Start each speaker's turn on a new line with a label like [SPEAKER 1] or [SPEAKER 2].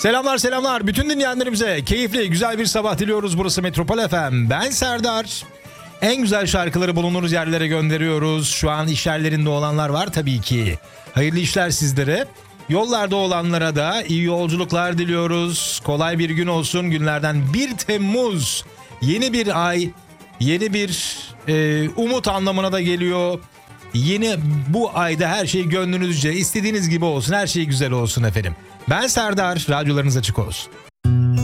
[SPEAKER 1] Selamlar. Bütün dinleyenlerimize keyifli, güzel bir sabah diliyoruz. Burası Metropol FM. Ben Serdar. En güzel şarkıları bulunduğunuz yerlere gönderiyoruz. Şu an iş yerlerinde olanlar var tabii ki. Hayırlı işler sizlere. Yollarda olanlara da iyi yolculuklar diliyoruz. Kolay bir gün olsun. Günlerden 1 Temmuz. Yeni bir ay, yeni bir umut anlamına da geliyor. Yeni bu ayda her şey gönlünüzce, istediğiniz gibi olsun. Her şey güzel olsun efendim. Ben Serdar, radyolarınız açık olsun.